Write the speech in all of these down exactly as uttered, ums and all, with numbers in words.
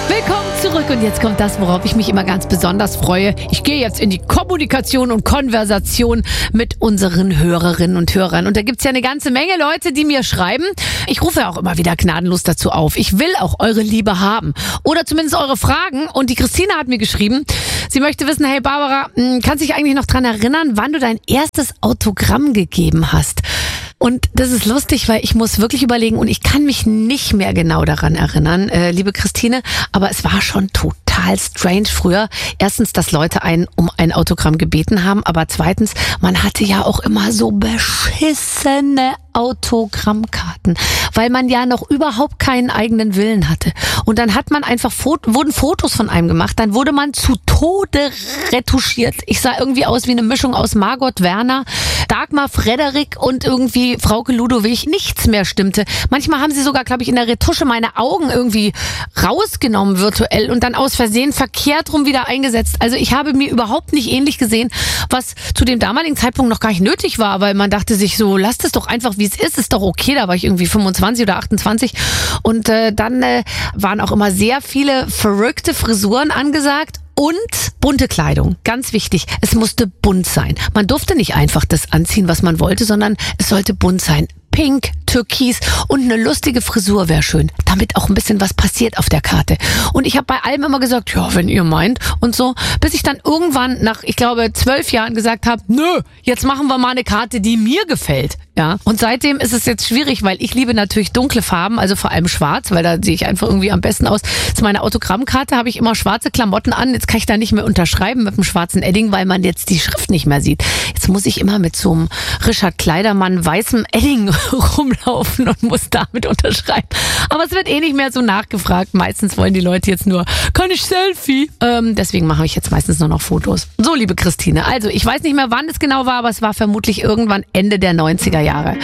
Willkommen zurück und jetzt kommt das, worauf ich mich immer ganz besonders freue. Ich gehe jetzt in die Kommunikation und Konversation mit unseren Hörerinnen und Hörern. Und da gibt's ja eine ganze Menge Leute, die mir schreiben. Ich rufe ja auch immer wieder gnadenlos dazu auf. Ich will auch eure Liebe haben. Oder zumindest eure Fragen. Und die Christina hat mir geschrieben, sie möchte wissen, hey Barbara, kannst du dich eigentlich noch dran erinnern, wann du dein erstes Autogramm gegeben hast? Und das ist lustig, weil ich muss wirklich überlegen und ich kann mich nicht mehr genau daran erinnern, äh, liebe Christine, aber es war schon total strange früher. Erstens, dass Leute einen um ein Autogramm gebeten haben, aber zweitens, man hatte ja auch immer so beschissene Autogrammkarten, weil man ja noch überhaupt keinen eigenen Willen hatte. Und dann hat man einfach Foto, wurden Fotos von einem gemacht, dann wurde man zu Tode retuschiert. Ich sah irgendwie aus wie eine Mischung aus Margot Werner, Dagmar Frederik und irgendwie Frauke Ludowig. Nichts mehr stimmte. Manchmal haben sie sogar, glaube ich, in der Retusche meine Augen irgendwie rausgenommen virtuell und dann aus Versehen verkehrt rum wieder eingesetzt. Also ich habe mir überhaupt nicht ähnlich gesehen, was zu dem damaligen Zeitpunkt noch gar nicht nötig war, weil man dachte sich so, lasst es doch einfach, wie es ist, ist doch okay. Da war ich irgendwie fünfundzwanzig oder achtundzwanzig und äh, dann äh, waren auch immer sehr viele verrückte Frisuren angesagt. Und bunte Kleidung, ganz wichtig. Es musste bunt sein. Man durfte nicht einfach das anziehen, was man wollte, sondern es sollte bunt sein. Pink, Türkis und eine lustige Frisur wäre schön, damit auch ein bisschen was passiert auf der Karte. Und ich habe bei allem immer gesagt, ja, wenn ihr meint und so, bis ich dann irgendwann nach, ich glaube, zwölf Jahren gesagt habe, nö, jetzt machen wir mal eine Karte, die mir gefällt. Ja, und seitdem ist es jetzt schwierig, weil ich liebe natürlich dunkle Farben, also vor allem schwarz, weil da sehe ich einfach irgendwie am besten aus. Zu meiner Autogrammkarte habe ich immer schwarze Klamotten an. Jetzt kann ich da nicht mehr unterschreiben mit dem schwarzen Edding, weil man jetzt die Schrift nicht mehr sieht. Jetzt muss ich immer mit so einem Richard Kleidermann weißem Edding rumlaufen und muss damit unterschreiben. Aber es wird eh nicht mehr so nachgefragt. Meistens wollen die Leute jetzt nur, kann ich Selfie? Ähm, deswegen mache ich jetzt meistens nur noch Fotos. So, liebe Christine, also ich weiß nicht mehr, wann es genau war, aber es war vermutlich irgendwann Ende der neunziger Jahre.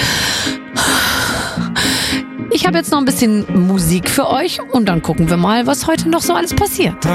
Ich habe jetzt noch ein bisschen Musik für euch und dann gucken wir mal, was heute noch so alles passiert.